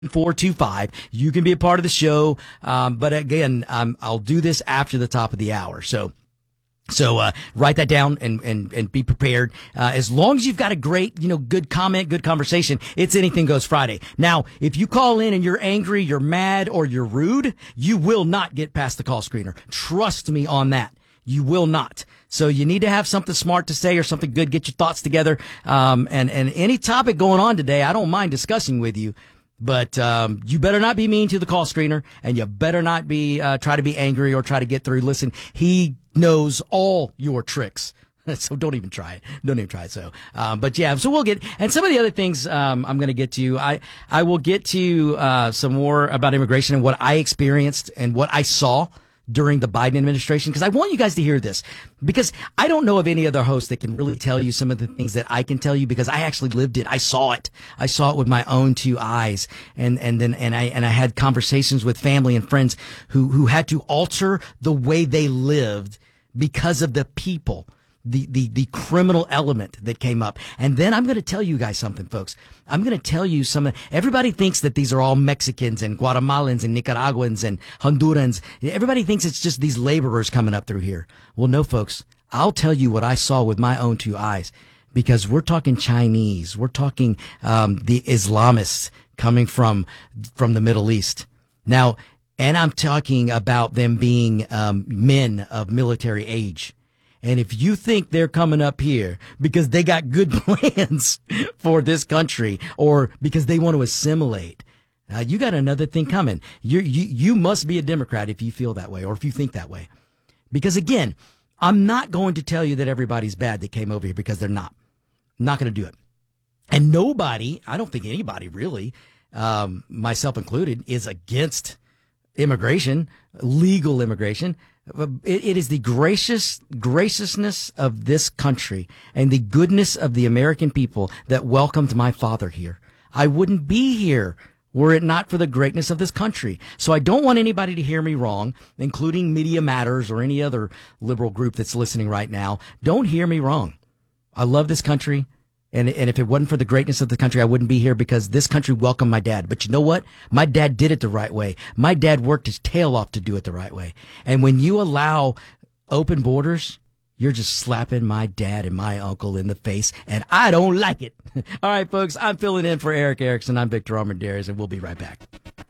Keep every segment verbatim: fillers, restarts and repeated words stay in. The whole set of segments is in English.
four two five. You can be a part of the show. Um, but again, um, I'll do this after the top of the hour. So, so, uh, write that down and, and, and be prepared. Uh, as long as you've got a great, you know, good comment, good conversation, it's Anything Goes Friday. Now, if you call in and you're angry, you're mad, or you're rude, you will not get past the call screener. Trust me on that. You will not. So you need to have something smart to say or something good. Get your thoughts together. Um, and, and any topic going on today, I don't mind discussing with you. But um, you better not be mean to the call screener, and you better not be uh, try to be angry or try to get through. Listen, he knows all your tricks, so don't even try it. Don't even try it. So, um, but yeah, so we'll get and some of the other things um, I'm going to get to. I I will get to uh, some more about immigration and what I experienced and what I saw during the Biden administration, because I want you guys to hear this, because I don't know of any other host that can really tell you some of the things that I can tell you, because I actually lived it. I saw it. I saw it with my own two eyes. And, and then, and I, and I had conversations with family and friends who, who had to alter the way they lived because of the people, the, the, the criminal element that came up. And then I'm going to tell you guys something, folks. I'm going to tell you some, everybody thinks that these are all Mexicans and Guatemalans and Nicaraguans and Hondurans. Everybody thinks it's just these laborers coming up through here. Well, no, folks, I'll tell you what I saw with my own two eyes, because we're talking Chinese. We're talking, um, the Islamists coming from, from the Middle East. Now, and I'm talking about them being, um, men of military age. And if you think they're coming up here because they got good plans for this country, or because they want to assimilate, uh, you got another thing coming. You're, you you must be a Democrat if you feel that way, or if you think that way. Because again, I'm not going to tell you that everybody's bad that came over here, because they're not. I'm not going to do it. And nobody, I don't think anybody really, um, myself included, is against immigration, legal immigration. It, it is the gracious graciousness of this country and the goodness of the American people that welcomed my father here. I wouldn't be here were it not for the greatness of this country. So I don't want anybody to hear me wrong, including Media Matters or any other liberal group that's listening right now. Don't hear me wrong. I love this country. And, and if it wasn't for the greatness of the country, I wouldn't be here, because this country welcomed my dad. But you know what? My dad did it the right way. My dad worked his tail off to do it the right way. And when you allow open borders, you're just slapping my dad and my uncle in the face, and I don't like it. All right, folks, I'm filling in for Erick Erickson. I'm Victor Armendariz, and we'll be right back.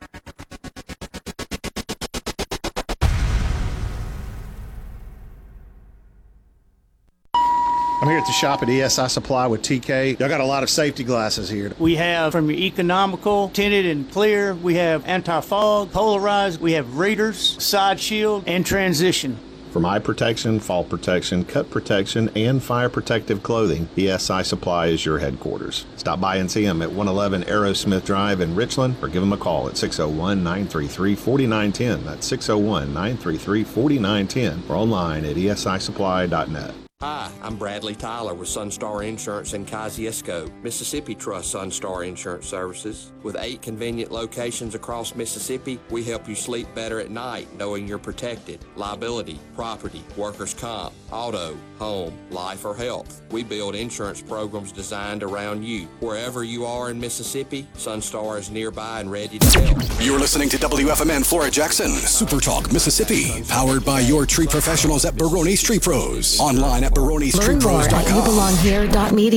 I'm here at the shop at E S I Supply with T K. Y'all got a lot of safety glasses here. We have from your economical, tinted and clear. We have anti-fog, polarized. We have readers, side shield, and transition. From eye protection, fall protection, cut protection, and fire protective clothing, E S I Supply is your headquarters. Stop by and see them at one eleven Aerosmith Drive in Richland, or give them a call at six oh one, nine three three, four nine one oh. That's six oh one, nine three three, four nine one oh, or online at E S I supply dot net. Hi, I'm Bradley Tyler with Sunstar Insurance in Kosciuszko, Mississippi Trust Sunstar Insurance Services. With eight convenient locations across Mississippi, we help you sleep better at night knowing you're protected. Liability, property, workers' comp, auto, home, life, or health. We build insurance programs designed around you. Wherever you are in Mississippi, Sunstar is nearby and ready to help. You're listening to W F M N Flora Jackson, Super Talk Mississippi, powered by your tree professionals at Barone's Tree Pros. Online at barones tree pros dot com. you belong here dot media.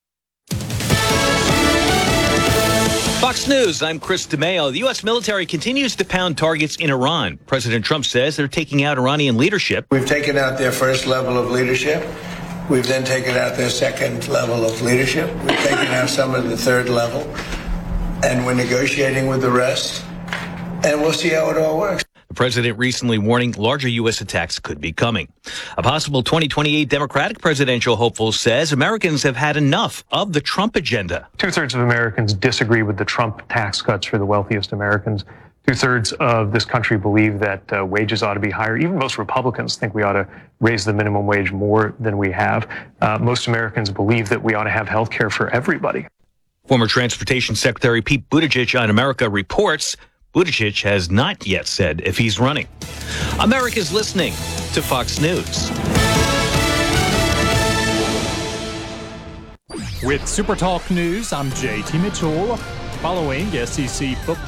Fox News, I'm Chris DeMeo. The U S military continues to pound targets in Iran. President Trump says they're taking out Iranian leadership. We've taken out their first level of leadership. We've then taken out their second level of leadership. We've taken out some of the third level. And we're negotiating with the rest. And we'll see how it all works. The president recently warning larger U S attacks could be coming. A possible twenty twenty-eight Democratic presidential hopeful says Americans have had enough of the Trump agenda. Two-thirds of Americans disagree with the Trump tax cuts for the wealthiest Americans. Two-thirds of this country believe that uh, wages ought to be higher. Even most Republicans think we ought to raise the minimum wage more than we have. Uh, most Americans believe that we ought to have health care for everybody. Former Transportation Secretary Pete Buttigieg on America reports Buttigieg has not yet said if he's running. America's listening to Fox News. With Super Talk News, I'm J T Mitchell. Following S E C football